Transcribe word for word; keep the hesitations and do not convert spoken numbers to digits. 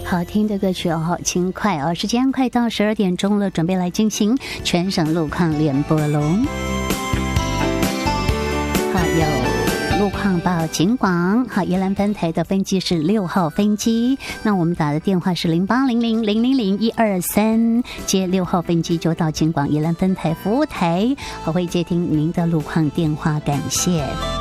好听的歌曲哦，好轻快哦！时间快到十二点钟了，准备来进行全省路况联播喽。好，有路况报警广。好，宜兰分台的分机是六号分机，那我们打的电话是零八零零零零零一二三，接六号分机就到警广宜兰分台服务台，我会接听您的路况电话，感谢。